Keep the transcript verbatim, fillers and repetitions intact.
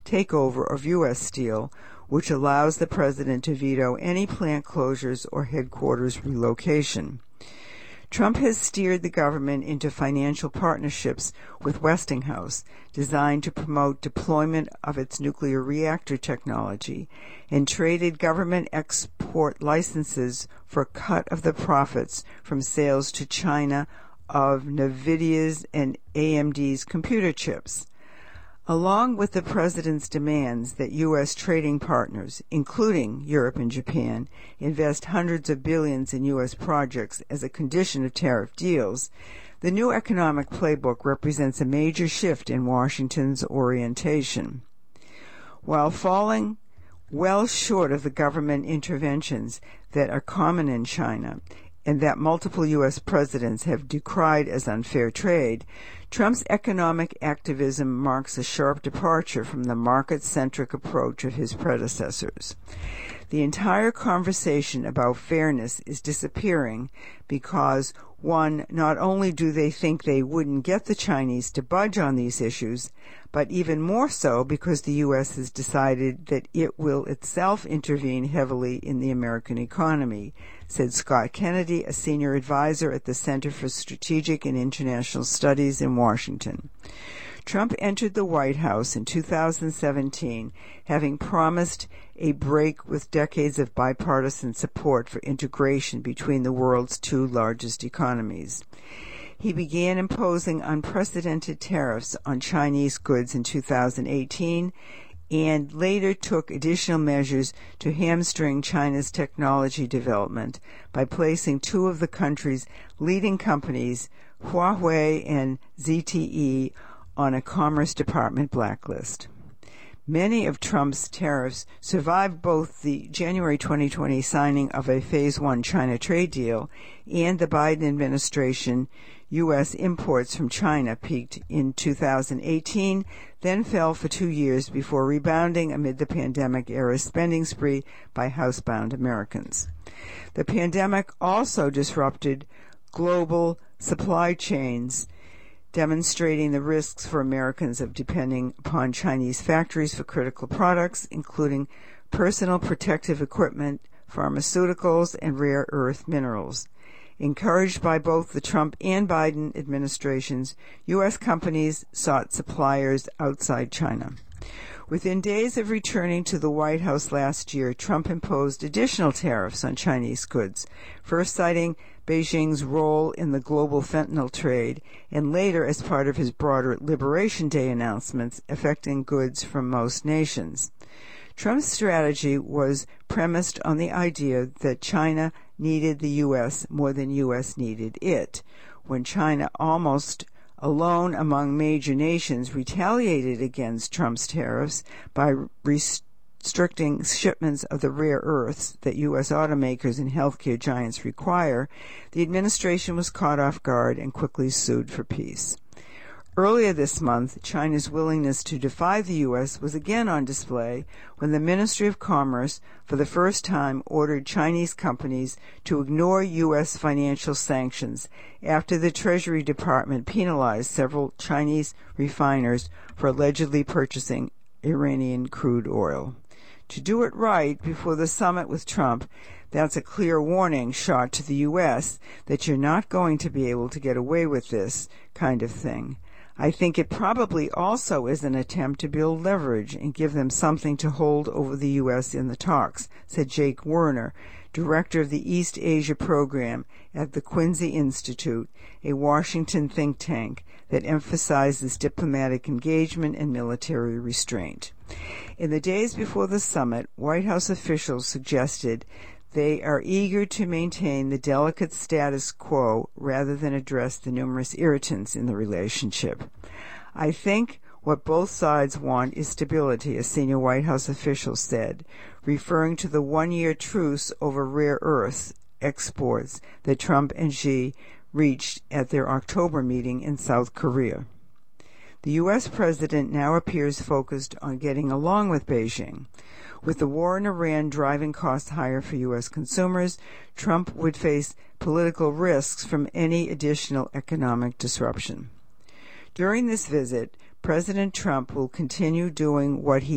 takeover of U S Steel, which allows the president to veto any plant closures or headquarters relocation. Trump has steered the government into financial partnerships with Westinghouse, designed to promote deployment of its nuclear reactor technology, and traded government export licenses for a cut of the profits from sales to China of NVIDIA's and A M D's computer chips. Along with the president's demands that U S trading partners, including Europe and Japan, invest hundreds of billions in U S projects as a condition of tariff deals, the new economic playbook represents a major shift in Washington's orientation. While falling well short of the government interventions that are common in China, and that multiple U S presidents have decried as unfair trade, Trump's economic activism marks a sharp departure from the market-centric approach of his predecessors. The entire conversation about fairness is disappearing because, one, not only do they think they wouldn't get the Chinese to budge on these issues, but even more so because the U S has decided that it will itself intervene heavily in the American economy, said Scott Kennedy, a senior advisor at the Center for Strategic and International Studies in Washington. Trump entered the White House in two thousand seventeen, having promised a break with decades of bipartisan support for integration between the world's two largest economies. He began imposing unprecedented tariffs on Chinese goods in two thousand eighteen and later took additional measures to hamstring China's technology development by placing two of the country's leading companies, Huawei and Z T E, on a Commerce Department blacklist. Many of Trump's tariffs survived both the January twenty twenty signing of a Phase One China trade deal and the Biden administration. U S imports from China peaked in two thousand eighteen, then fell for two years before rebounding amid the pandemic-era spending spree by housebound Americans. The pandemic also disrupted global supply chains, demonstrating the risks for Americans of depending upon Chinese factories for critical products, including personal protective equipment, pharmaceuticals, and rare earth minerals. Encouraged by both the Trump and Biden administrations, U S companies sought suppliers outside China. Within days of returning to the White House last year, Trump imposed additional tariffs on Chinese goods, first citing Beijing's role in the global fentanyl trade, and later as part of his broader Liberation Day announcements affecting goods from most nations. Trump's strategy was premised on the idea that China needed the U S more than U S needed it. When China, almost alone among major nations, retaliated against Trump's tariffs by restricting shipments of the rare earths that U S automakers and healthcare giants require, the administration was caught off guard and quickly sued for peace. Earlier this month, China's willingness to defy the U S was again on display when the Ministry of Commerce, for the first time, ordered Chinese companies to ignore U S financial sanctions after the Treasury Department penalized several Chinese refiners for allegedly purchasing Iranian crude oil. To do it right before the summit with Trump, that's a clear warning shot to the U S that you're not going to be able to get away with this kind of thing. I think it probably also is an attempt to build leverage and give them something to hold over the U S in the talks, said Jake Werner, director of the East Asia program at the Quincy Institute, a Washington think tank that emphasizes diplomatic engagement and military restraint. In the days before the summit, White House officials suggested they are eager to maintain the delicate status quo rather than address the numerous irritants in the relationship. I think what both sides want is stability, a senior White House official said, referring to the one-year truce over rare earths exports that Trump and Xi reached at their October meeting in South Korea. The U S president now appears focused on getting along with Beijing. With the war in Iran driving costs higher for U S consumers, Trump would face political risks from any additional economic disruption. During this visit, President Trump will continue doing what he